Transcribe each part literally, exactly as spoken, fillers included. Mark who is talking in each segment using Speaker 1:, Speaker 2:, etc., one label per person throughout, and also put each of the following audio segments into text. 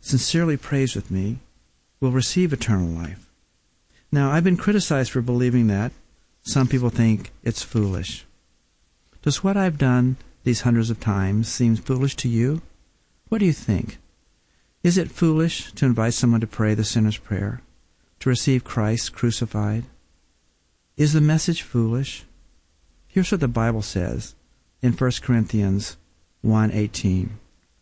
Speaker 1: sincerely prays with me will receive eternal life. Now, I've been criticized for believing that. Some people think it's foolish. Does what I've done these hundreds of times seem foolish to you? What do you think? Is it foolish to invite someone to pray the sinner's prayer, to receive Christ crucified? Is the message foolish? Here's what the Bible says in First Corinthians one eighteen.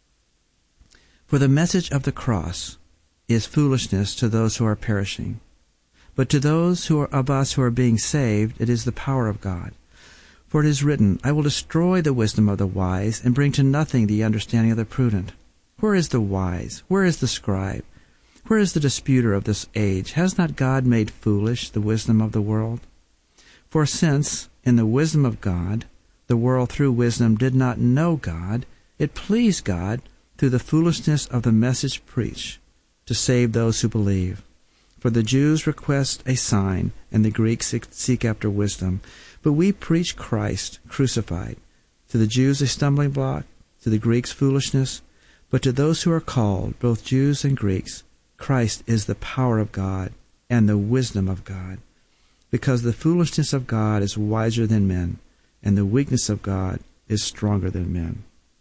Speaker 1: For the message of the cross is foolishness to those who are perishing, but to those who are of us who are being saved, it is the power of God. For it is written, I will destroy the wisdom of the wise and bring to nothing the understanding of the prudent. Where is the wise? Where is the scribe? Where is the disputer of this age? Has not God made foolish the wisdom of the world? For since, in the wisdom of God, the world through wisdom did not know God, it pleased God, through the foolishness of the message preached, to save those who believe. For the Jews request a sign, and the Greeks seek after wisdom. But we preach Christ crucified, to the Jews a stumbling block, to the Greeks foolishness, but to those who are called, both Jews and Greeks, Christ is the power of God and the wisdom of God. Because the foolishness of God is wiser than men, and the weakness of God is stronger than men.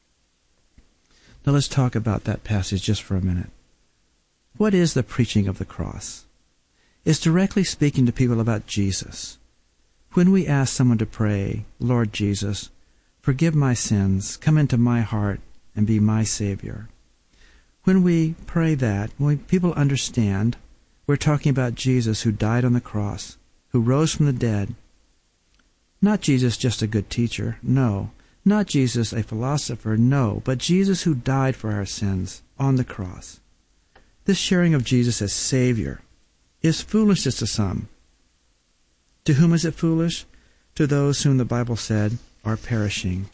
Speaker 1: Now let's talk about that passage just for a minute. What is the preaching of the cross? It's directly speaking to people about Jesus. When we ask someone to pray, Lord Jesus, forgive my sins, come into my heart, and be my Savior. When we pray that, when people understand, we're talking about Jesus who died on the cross, who rose from the dead. Not Jesus just a good teacher, no. Not Jesus a philosopher, no. But Jesus who died for our sins on the cross. This sharing of Jesus as Savior is foolishness to some. To whom is it foolish? To those whom the Bible said are perishing.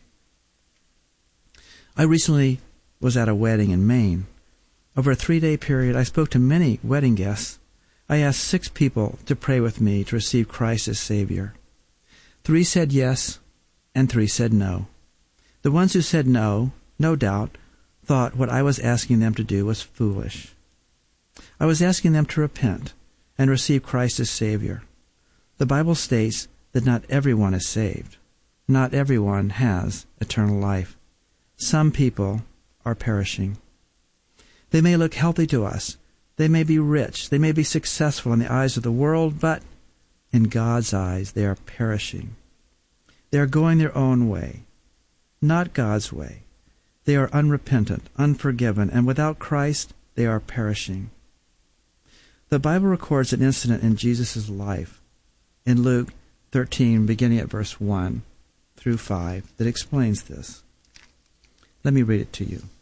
Speaker 1: I recently was at a wedding in Maine. Over a three-day period, I spoke to many wedding guests. I asked six people to pray with me to receive Christ as Savior. Three said yes, and three said no. The ones who said no, no doubt, thought what I was asking them to do was foolish. I was asking them to repent and receive Christ as Savior. The Bible states that not everyone is saved. Not everyone has eternal life. Some people are perishing. They may look healthy to us. They may be rich. They may be successful in the eyes of the world, but in God's eyes they are perishing. They are going their own way, not God's way. They are unrepentant, unforgiven, and without Christ they are perishing. The Bible records an incident in Jesus' life in Luke thirteen, beginning at verse one through five, that explains this. Let me read it to you.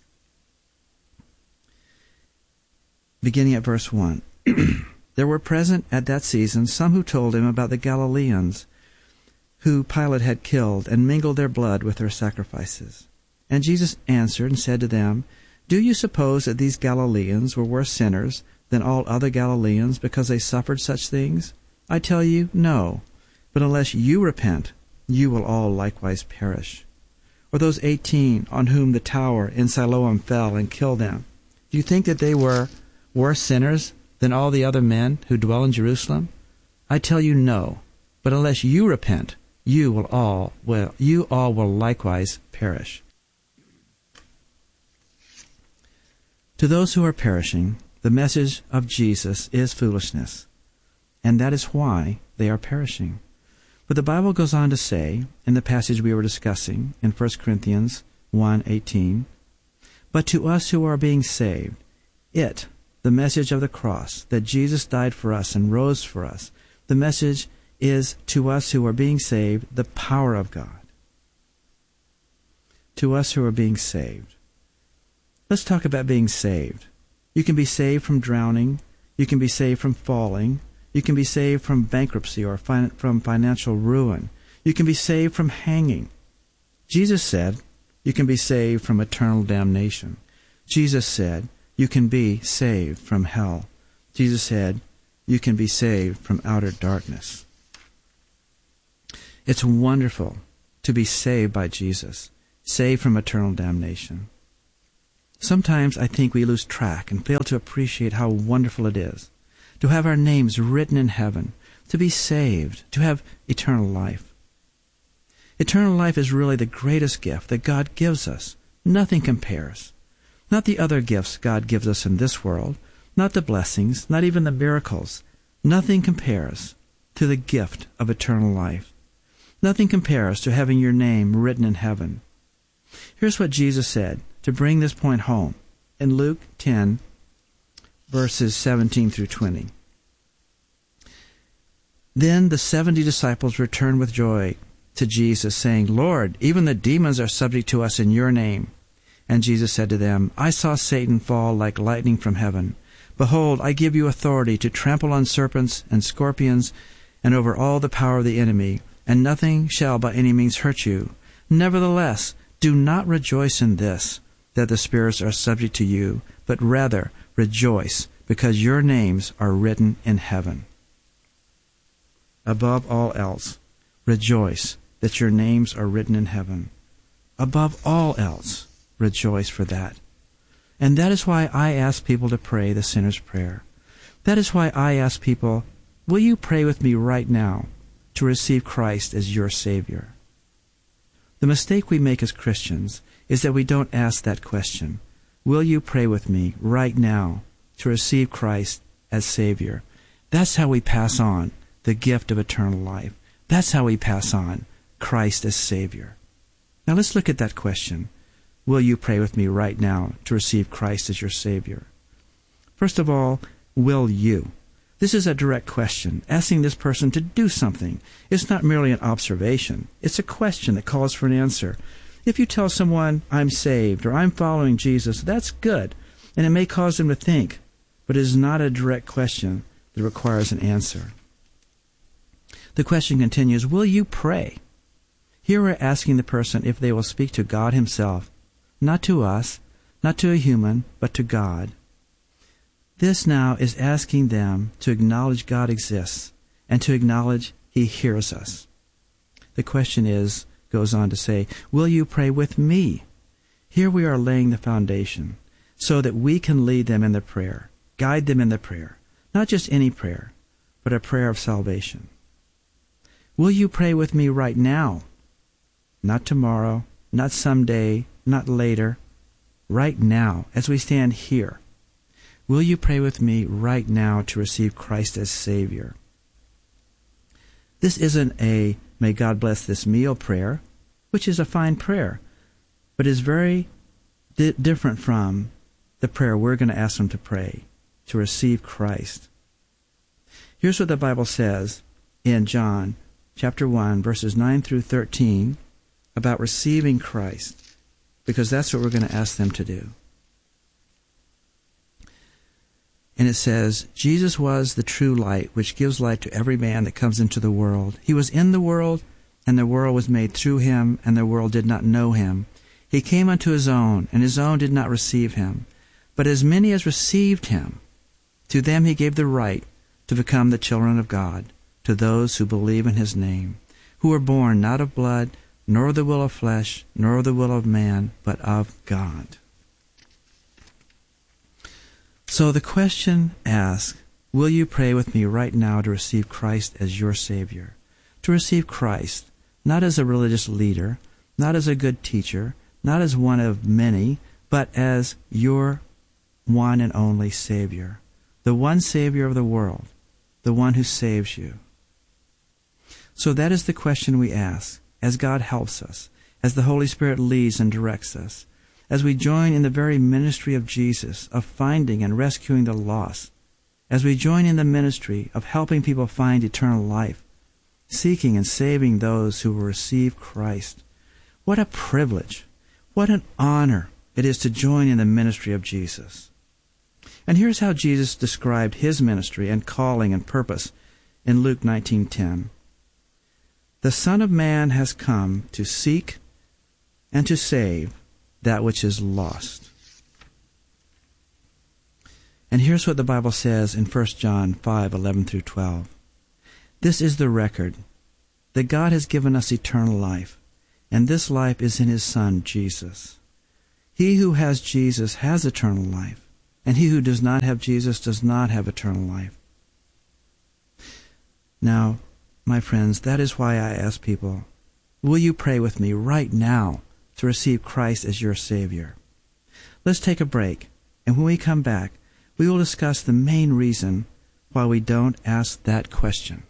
Speaker 1: Beginning at verse one. There were present at that season some who told him about the Galileans who Pilate had killed and mingled their blood with their sacrifices. And Jesus answered and said to them, Do you suppose that these Galileans were worse sinners than all other Galileans because they suffered such things? I tell you, no. But unless you repent, you will all likewise perish. Or those eighteen on whom the tower in Siloam fell and killed them, do you think that they were worse sinners than all the other men who dwell in Jerusalem? I tell you, no. But unless you repent, you will all well, you all will likewise perish. To those who are perishing, the message of Jesus is foolishness, and that is why they are perishing. But the Bible goes on to say, in the passage we were discussing, in First Corinthians one eighteen, But to us who are being saved, it, the message of the cross, that Jesus died for us and rose for us, the message is to us who are being saved, the power of God. To us who are being saved. Let's talk about being saved. You can be saved from drowning. You can be saved from falling. You can be saved from bankruptcy or fin- from financial ruin. You can be saved from hanging. Jesus said you can be saved from eternal damnation. Jesus said you can be saved from hell. Jesus said you can be saved from outer darkness. It's wonderful to be saved by Jesus, saved from eternal damnation. Sometimes I think we lose track and fail to appreciate how wonderful it is to have our names written in heaven, to be saved, to have eternal life. Eternal life is really the greatest gift that God gives us. Nothing compares. Not the other gifts God gives us in this world, not the blessings, not even the miracles. Nothing compares to the gift of eternal life. Nothing compares to having your name written in heaven. Here's what Jesus said to bring this point home in Luke ten, verses seventeen through twenty. Then the seventy disciples returned with joy to Jesus, saying, Lord, even the demons are subject to us in your name. And Jesus said to them, I saw Satan fall like lightning from heaven. Behold, I give you authority to trample on serpents and scorpions and over all the power of the enemy, and nothing shall by any means hurt you. Nevertheless, do not rejoice in this, that the spirits are subject to you, but rather rejoice, because your names are written in heaven. Above all else, rejoice that your names are written in heaven. Above all else, rejoice for that. And that is why I ask people to pray the sinner's prayer. That is why I ask people, will you pray with me right now to receive Christ as your Savior? The mistake we make as Christians is that we don't ask that question. Will you pray with me right now to receive Christ as Savior? That's how we pass on the gift of eternal life. That's how we pass on Christ as Savior. Now let's look at that question. Will you pray with me right now to receive Christ as your Savior? First of all, will you? This is a direct question, asking this person to do something. It's not merely an observation. It's a question that calls for an answer. If you tell someone, I'm saved, or I'm following Jesus, that's good, and it may cause them to think, but it is not a direct question that requires an answer. The question continues, will you pray? Here we're asking the person if they will speak to God Himself, not to us, not to a human, but to God. This now is asking them to acknowledge God exists and to acknowledge He hears us. The question is, goes on to say, will you pray with me? Here we are laying the foundation so that we can lead them in the prayer, guide them in the prayer, not just any prayer, but a prayer of salvation. Will you pray with me right now? Not tomorrow, not someday, not later, right now, as we stand here. Will you pray with me right now to receive Christ as Savior? This isn't a, may God bless this meal prayer, which is a fine prayer, but is very di- different from the prayer we're going to ask them to pray, to receive Christ. Here's what the Bible says in John chapter one, verses nine through thirteen, about receiving Christ, because that's what we're going to ask them to do. And it says, Jesus was the true light, which gives light to every man that comes into the world. He was in the world, and the world was made through him, and the world did not know him. He came unto his own, and his own did not receive him. But as many as received him, to them he gave the right to become the children of God, to those who believe in his name, who were born not of blood, nor of the will of flesh, nor of the will of man, but of God. So the question asks, will you pray with me right now to receive Christ as your Savior? To receive Christ, not as a religious leader, not as a good teacher, not as one of many, but as your one and only Savior, the one Savior of the world, the one who saves you. So that is the question we ask, as God helps us, as the Holy Spirit leads and directs us, as we join in the very ministry of Jesus, of finding and rescuing the lost, as we join in the ministry of helping people find eternal life, seeking and saving those who will receive Christ. What a privilege, what an honor it is to join in the ministry of Jesus. And here's how Jesus described his ministry and calling and purpose in Luke nineteen ten. The Son of Man has come to seek and to save that which is lost. And here's what the Bible says in First John five eleven through twelve. This is the record, that God has given us eternal life, and this life is in his Son, Jesus. He who has Jesus has eternal life, and he who does not have Jesus does not have eternal life. Now, my friends, that is why I ask people, will you pray with me right now to receive Christ as your Savior? Let's take a break, and when we come back, we will discuss the main reason why we don't ask that question.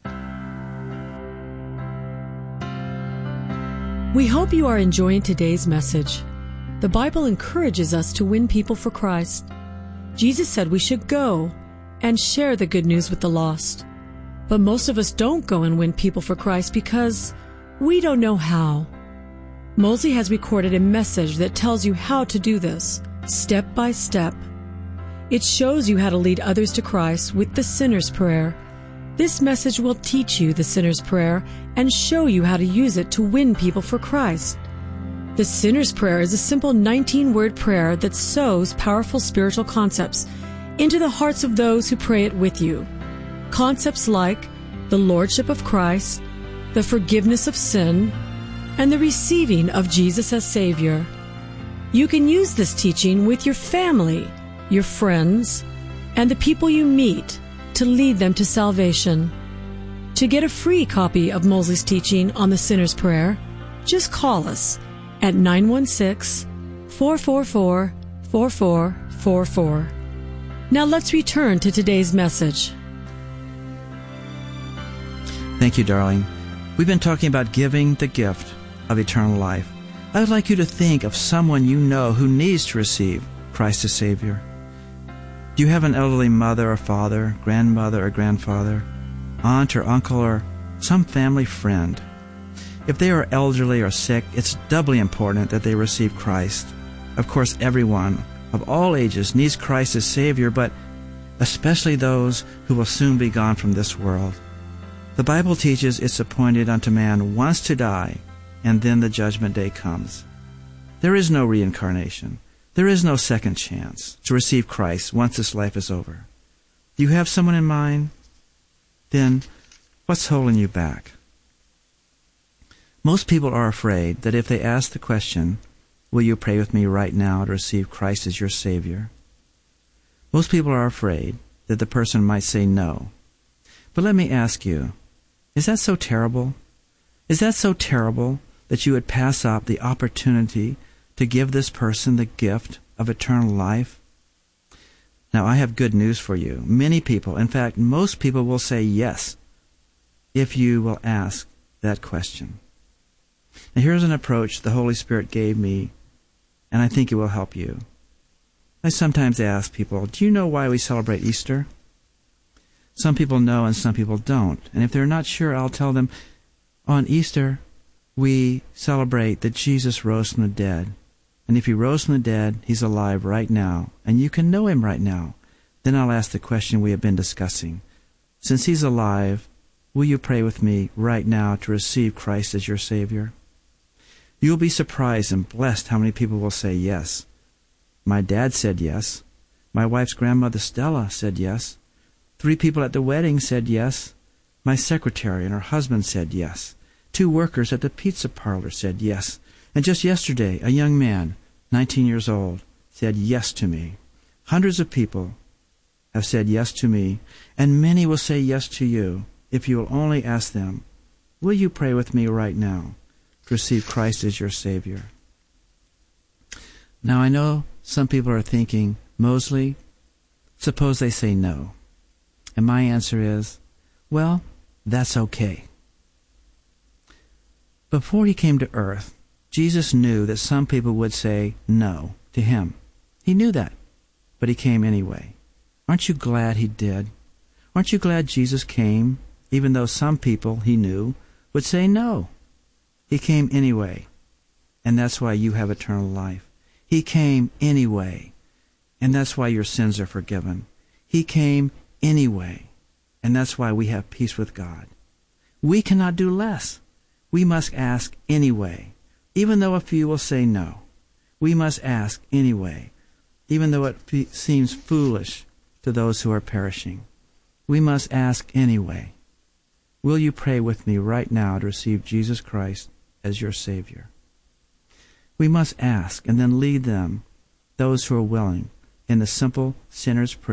Speaker 2: We hope you are enjoying today's message. The Bible encourages us to win people for Christ. Jesus said we should go and share the good news with the lost. But most of us don't go and win people for Christ because we don't know how. Mosley has recorded a message that tells you how to do this, step by step. It shows you how to lead others to Christ with the sinner's prayer. This message will teach you the sinner's prayer and show you how to use it to win people for Christ. The sinner's prayer is a simple nineteen-word prayer that sows powerful spiritual concepts into the hearts of those who pray it with you. Concepts like the Lordship of Christ, the forgiveness of sin, and the receiving of Jesus as Savior. You can use this teaching with your family, your friends, and the people you meet to lead them to salvation. To get a free copy of Mosley's teaching on the Sinner's Prayer, just call us at nine one six, four four four, four four four four. Now let's return to today's message.
Speaker 1: Thank you, darling. We've been talking about giving the gift of eternal life. I would like you to think of someone you know who needs to receive Christ as Savior. Do you have an elderly mother or father, grandmother or grandfather, aunt or uncle, or some family friend? If they are elderly or sick, it's doubly important that they receive Christ. Of course, everyone of all ages needs Christ as Savior, but especially those who will soon be gone from this world. The Bible teaches it's appointed unto man once to die, and then the judgment day comes. There is no reincarnation. There is no second chance to receive Christ once this life is over. Do you have someone in mind? Then, what's holding you back? Most people are afraid that if they ask the question, will you pray with me right now to receive Christ as your Savior? Most people are afraid that the person might say no. But let me ask you, is that so terrible? Is that so terrible that you would pass up the opportunity to give this person the gift of eternal life? Now, I have good news for you. Many people, in fact, most people will say yes if you will ask that question. Now, here's an approach the Holy Spirit gave me, and I think it will help you. I sometimes ask people, do you know why we celebrate Easter? Some people know and some people don't. And if they're not sure, I'll tell them, on Easter, we celebrate that Jesus rose from the dead. And if he rose from the dead, he's alive right now, and you can know him right now. Then I'll ask the question we have been discussing. Since he's alive, will you pray with me right now to receive Christ as your Savior? You'll be surprised and blessed how many people will say yes. My dad said yes. My wife's grandmother Stella said yes. Three people at the wedding said yes. My secretary and her husband said yes. Two workers at the pizza parlor said yes. And just yesterday, a young man, nineteen years old, said yes to me. Hundreds of people have said yes to me, and many will say yes to you if you will only ask them, will you pray with me right now to receive Christ as your Savior? Now, I know some people are thinking, Mosley, suppose they say no. And my answer is, well, that's okay. Before he came to earth, Jesus knew that some people would say no to him. He knew that, but he came anyway. Aren't you glad he did? Aren't you glad Jesus came, even though some people he knew would say no? He came anyway, and that's why you have eternal life. He came anyway, and that's why your sins are forgiven. He came anyway, and that's why we have peace with God. We cannot do less. We must ask anyway. Even though a few will say no, we must ask anyway, even though it fe- seems foolish to those who are perishing. We must ask anyway. Will you pray with me right now to receive Jesus Christ as your Savior? We must ask and then lead them, those who are willing, in the simple sinner's prayer.